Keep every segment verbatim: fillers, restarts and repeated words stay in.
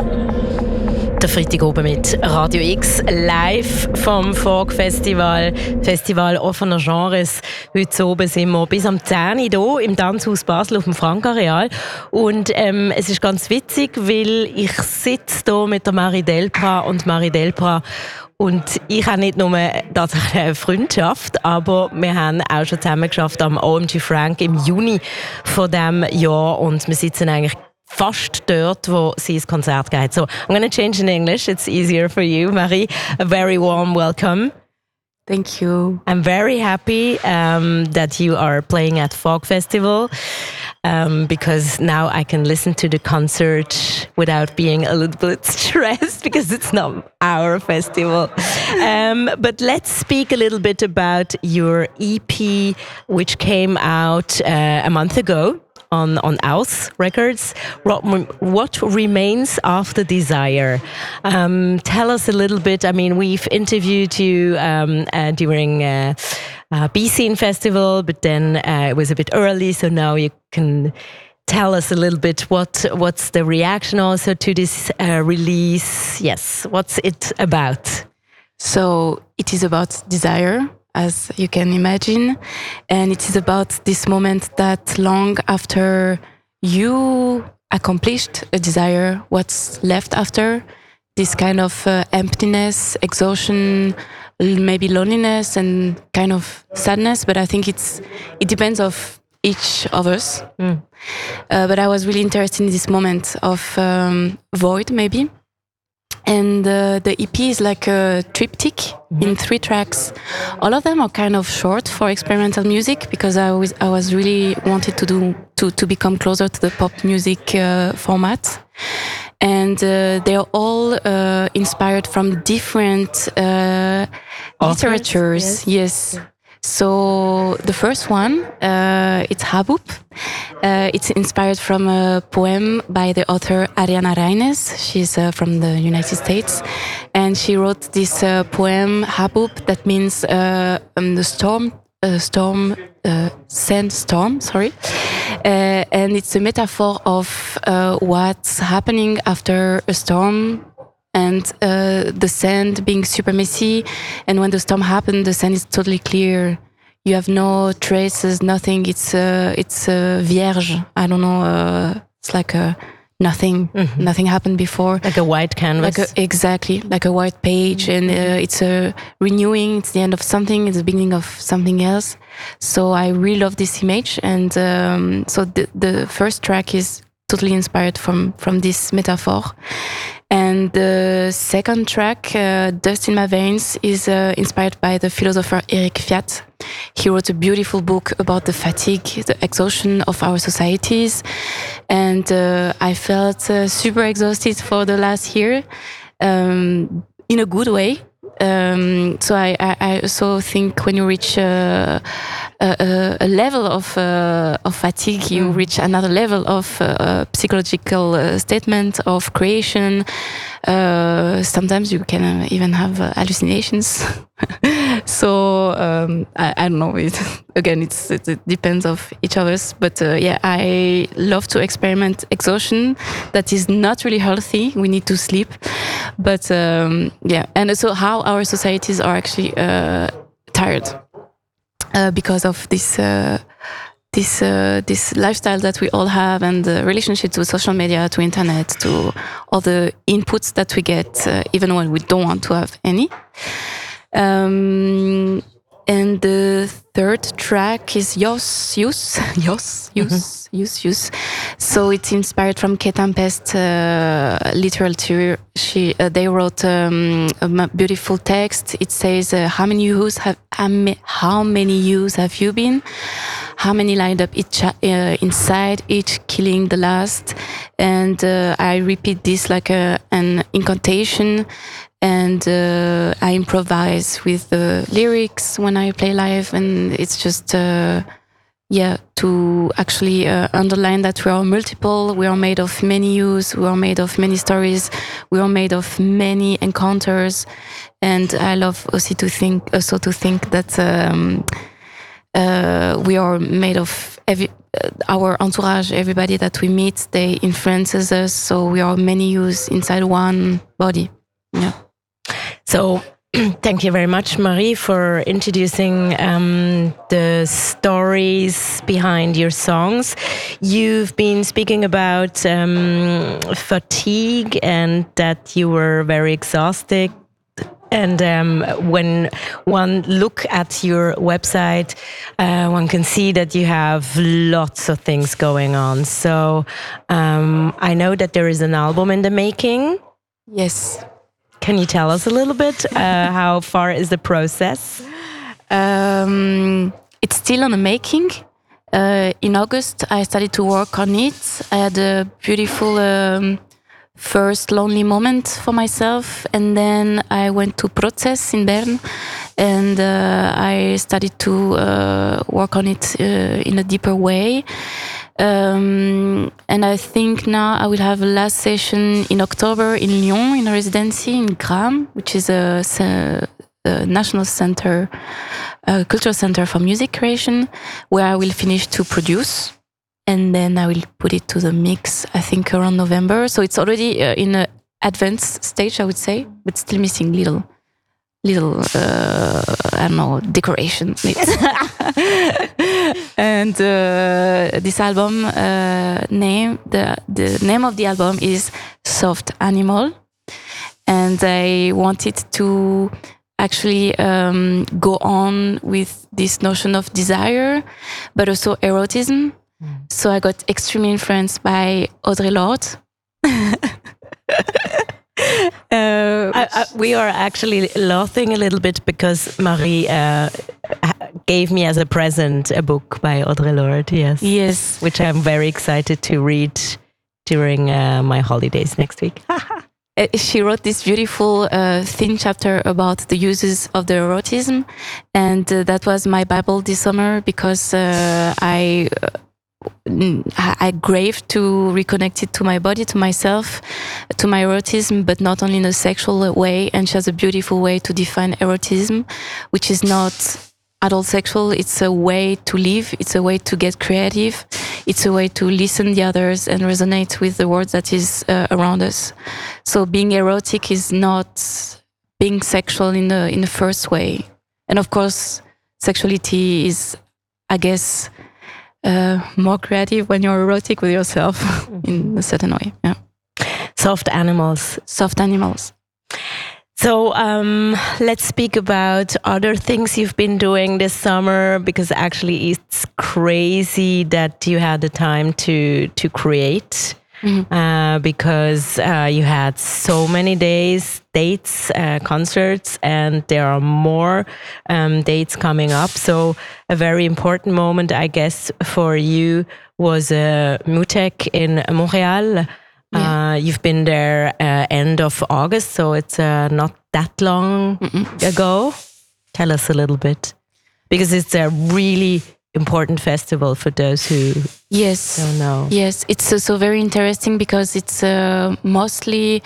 Der Freitag oben mit Radio X, live vom Folk Festival, Festival offener Genres. Heute oben sind wir bis am zehn Uhr hier im Tanzhaus Basel auf dem Frank-Areal. Und ähm, es ist ganz witzig, weil ich sitze hier mit der Marie Delpra und Marie Delpra. Und ich habe nicht nur tatsächlich eine Freundschaft, aber wir haben auch schon zusammen geschafft am O M G Frank im Juni von diesem Jahr. Und wir sitzen eigentlich fast dort, wo sie das Konzert geht. So, I'm going to change in English. It's easier for you, Marie. A very warm welcome. Thank you. I'm very happy um, that you are playing at Folk Festival um, because now I can listen to the concert without being a little bit stressed because it's not our festival. Um, but let's speak a little bit about your E P, which came out uh, a month ago on on Aus Records. What, what remains after Desire? Um, tell us a little bit. I mean, we've interviewed you um, uh, during uh, uh, B-Scene Festival, but then uh, it was a bit early, so now you can tell us a little bit what what's the reaction also to this uh, release. Yes, what's it about? So it is about desire, as you can imagine, and it is about this moment that long after you accomplished a desire, what's left after, this kind of uh, emptiness, exhaustion, maybe loneliness and kind of sadness. But I think it's it depends of each of us. Mm. Uh, but I was really interested in this moment of um, void, maybe. And uh, the E P is like a triptych mm-hmm. in three tracks. All of them are kind of short for experimental music because I was I was really wanted to do to to become closer to the pop music uh, format. And uh, they are all uh, inspired from different uh, literatures. Yes. yes. Yeah. So the first one, uh, it's Habub. Uh, it's inspired from a poem by the author Ariana Reines. She's uh, from the United States. And she wrote this uh, poem, Habub, that means uh, um, the storm, uh, storm, uh, sandstorm, sorry. Uh, and it's a metaphor of uh, what's happening after a storm, and uh, the sand being super messy, and when the storm happened, the sand is totally clear. You have no traces, nothing. It's uh, it's uh, vierge. I don't know. Uh, it's like a nothing. Mm-hmm. Nothing happened before. Like a white canvas. Like a, exactly, like a white page, mm-hmm. and uh, it's a renewing. It's the end of something. It's the beginning of something else. So I really love this image, and um, so the the first track is totally inspired from from this metaphor. And the second track, uh, Dust in My Veins, is uh, inspired by the philosopher Eric Fiat. He wrote a beautiful book about the fatigue, the exhaustion of our societies. And uh, I felt uh, super exhausted for the last year, um, in a good way. Um, so I, I, I also think when you reach uh, a, a level of uh, of fatigue, you mm. reach another level of uh, psychological uh, statement of creation. Uh, sometimes you can uh, even have uh, hallucinations. so um, I, I don't know. It, again, it's, it, it depends of each of us. But uh, yeah, I love to experiment exhaustion. That is not really healthy. We need to sleep. But um, yeah, and so how our societies are actually uh, tired uh, because of this uh, this uh, this lifestyle that we all have, and the relationship to social media, to internet, to all the inputs that we get, uh, even when we don't want to have any. Um, and the third track is Yos, Yus, Yos, Yus, Yus, Yus. So it's inspired from K Tempest uh, literature. She, uh, they wrote um, a beautiful text. It says, uh, "How many yous have how many yous have you been? How many lined up each uh, inside, each killing the last?" And uh, I repeat this like a, an incantation. And uh, I improvise with the lyrics when I play live, and it's just, uh, yeah, to actually uh, underline that we are multiple, we are made of many yous, we are made of many stories, we are made of many encounters, and I love also to think, also to think that um, uh, we are made of every, our entourage, everybody that we meet, they influences us. So we are many yous inside one body. Yeah. So thank you very much, Marie, for introducing um, the stories behind your songs. You've been speaking about um, fatigue and that you were very exhausted. And um, when one look at your website, uh, one can see that you have lots of things going on. So um, I know that there is an album in the making. Yes. Can you tell us a little bit? Uh, how far is the process? Um, it's still on the making. Uh, in August, I started to work on it. I had a beautiful um, first lonely moment for myself, and then I went to Proces in Bern, and uh, I started to uh, work on it uh, in a deeper way. Um, and I think now I will have a last session in October in Lyon, in a residency in Gram, which is a, a national center, a cultural center for music creation, where I will finish to produce. And then I will put it to the mix, I think around November. So it's already uh, in an advanced stage, I would say, but still missing little, little, uh, I don't know, decoration. And uh, this album uh, name, the, the name of the album is Soft Animal. And I wanted to actually um, go on with this notion of desire, but also erotism. So I got extremely influenced by Audre Lorde. uh, I, I, we are actually laughing a little bit because Marie uh, gave me as a present a book by Audre Lorde, yes. Yes. Which I'm very excited to read during uh, my holidays next week. She wrote this beautiful uh, thin chapter about the uses of the erotism. And uh, that was my Bible this summer because uh, I... Uh, I crave to reconnect it to my body, to myself, to my erotism, but not only in a sexual way. And she has a beautiful way to define erotism, which is not at all sexual. It's a way to live. It's a way to get creative. It's a way to listen the others and resonate with the world that is uh, around us. So being erotic is not being sexual in the in the first way. And of course, sexuality is, I guess, Uh, more creative when you're erotic with yourself in a certain way. Yeah. Soft animals. Soft animals. So um, let's speak about other things you've been doing this summer, because actually it's crazy that you had the time to to create. Mm-hmm. Uh, because uh, you had so many days, dates, uh, concerts, and there are more um, dates coming up. So a very important moment, I guess, for you was uh, MUTEK in Montreal. Yeah. Uh, you've been there uh, end of August, so it's uh, not that long Mm-mm. ago. Tell us a little bit, because it's a really important festival for those who yes don't know. Yes, it's uh, so very interesting because it's uh, mostly,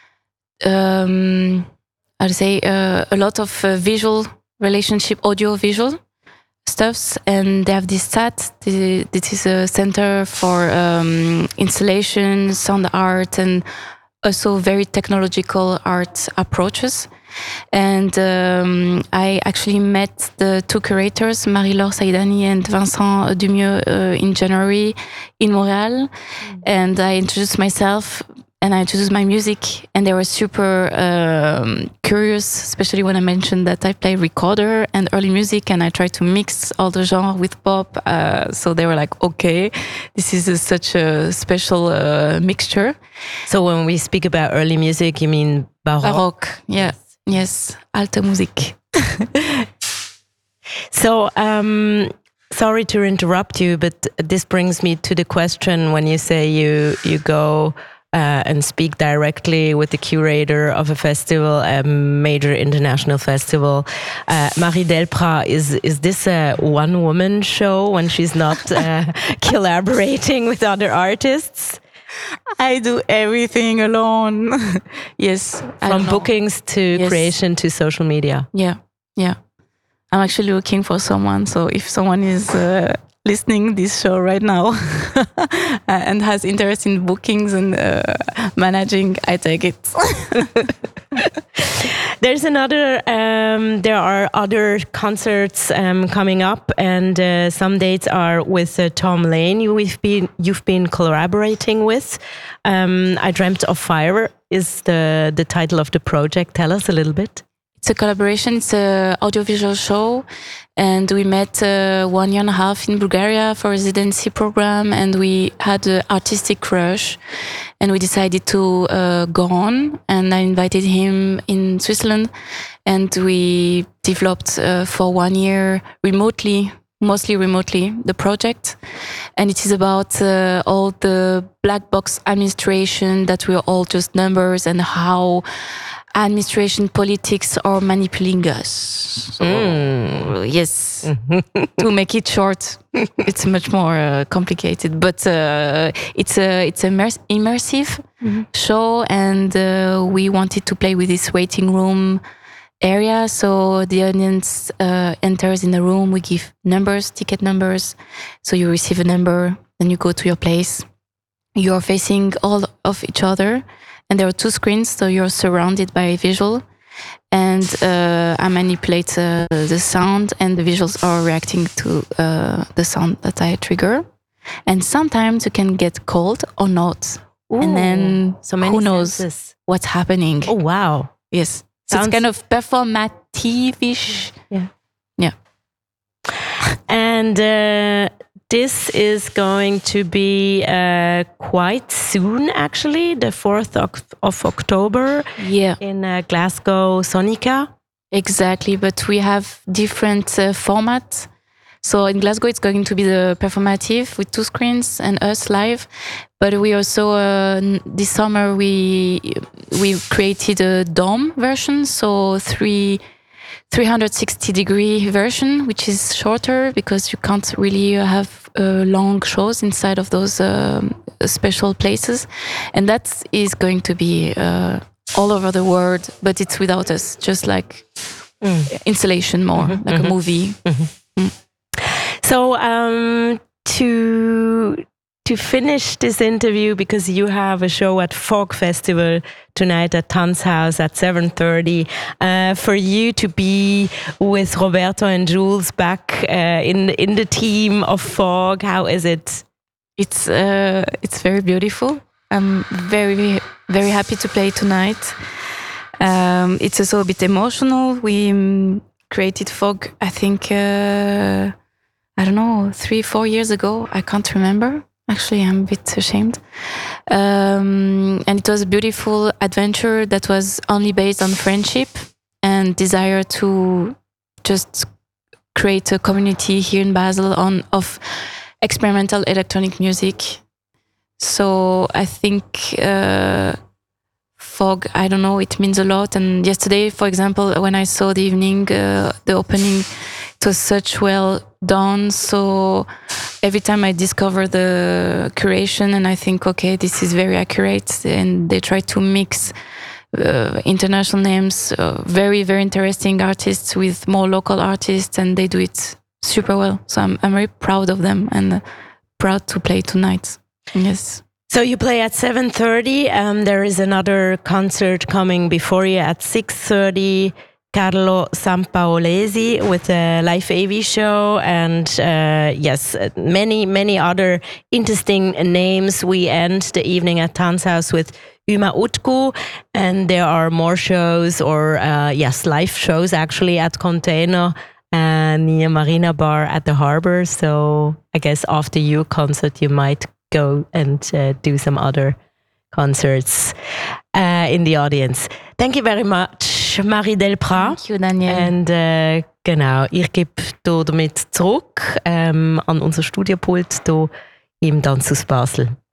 um, I'd say, uh, a lot of uh, visual relationship, audio visual stuffs, and they have this S A T. This is a center for um, installation, sound art, and also very technological art approaches. And um, I actually met the two curators, Marie-Laure Saïdani and Vincent Dumieux, uh, in January in Montreal. Mm-hmm. And I introduced myself and I introduced my music, and they were super um, curious, especially when I mentioned that I play recorder and early music, and I try to mix all the genre with pop. Uh, so they were like, okay, this is a, such a special uh, mixture. So when we speak about early music, you mean Baroque? Baroque, yeah. Yes, alte Musik. So, um, sorry to interrupt you, but this brings me to the question: when you say you you go uh, and speak directly with the curator of a festival, a major international festival, uh, Marie Delprat, is is this a one woman show when she's not uh, collaborating with other artists? I do everything alone. Yes. From bookings to yes. creation to social media. Yeah. Yeah. I'm actually looking for someone. So if someone is uh, listening this show right now and has interest in bookings and uh, managing, I take it. There's another. Um, there are other concerts um, coming up, and uh, some dates are with uh, Tom Lane. You've been you've been collaborating with. Um, I Dreamt of Fire is the the title of the project. Tell us a little bit. It's a collaboration. It's an audiovisual show, and we met uh, one year and a half in Bulgaria for a residency program, and we had an artistic crush, and we decided to uh, go on. And I invited him in Switzerland, and we developed uh, for one year remotely, mostly remotely, the project. And it is about uh, all the black box administration, that we are all just numbers, and how administration politics are manipulating us. So, mm. Yes, to make it short, it's much more uh, complicated, but uh, it's a it's a immersive mm-hmm. show, and uh, we wanted to play with this waiting room area. So the audience uh, enters in the room. We give numbers, ticket numbers. So you receive a number, then you go to your place. You are facing all of each other. And there are two screens, so you're surrounded by visual. And uh, I manipulate uh, the sound, and the visuals are reacting to uh, the sound that I trigger. And sometimes you can get cold or not. Ooh, and then so who knows senses. What's happening. Oh, wow. Yes. So Sounds it's kind of performative-ish. Yeah. Yeah. And uh, this is going to be uh, quite soon, actually, the fourth of October yeah. in uh, Glasgow, Sonica. Exactly, but we have different uh, formats. So in Glasgow, it's going to be the performative with two screens and us live. But we also, uh, this summer, we we created a dome version, so three... three hundred sixty degree version, which is shorter because you can't really have uh, long shows inside of those um, special places. And that is going to be uh, all over the world, but it's without us, just like mm. installation more, mm-hmm, like mm-hmm. a movie. Mm-hmm. Mm. So um, to... To finish this interview, because you have a show at Folk Festival tonight at Tanzhaus at seven thirty, uh, for you to be with Roberto and Jules back uh, in in the team of Folk, how is it? It's uh, it's very beautiful. I'm very very happy to play tonight. Um, it's also a bit emotional. We um, created Folk, I think, uh, I don't know, three four years ago. I can't remember. Actually, I'm a bit ashamed. Um, and it was a beautiful adventure that was only based on friendship and desire to just create a community here in Basel on of experimental electronic music. So I think uh, Fog, I don't know, it means a lot. And yesterday, for example, when I saw the evening, uh, the opening, it was such well done. So every time I discover the curation and I think, okay, this is very accurate, and they try to mix uh, international names, uh, very, very interesting artists with more local artists, and they do it super well. So I'm, I'm very proud of them and uh, proud to play tonight. Yes. So you play at seven thirty. Um, there is another concert coming before you at six thirty. Carlo Sampaolesi with a live A V show, and uh, yes, many, many other interesting names. We end the evening at Tanzhaus with Uma Utku, and there are more shows, or uh, yes, live shows actually at Container and near Marina Bar at the Harbor. So I guess after your concert, you might go and uh, do some other concerts uh, in the audience. Thank you very much, Marie Delprat. Thank you, Daniel. Und äh, genau, ich gebe hier damit zurück ähm, an unser Studiopult hier im Tanzhaus Basel.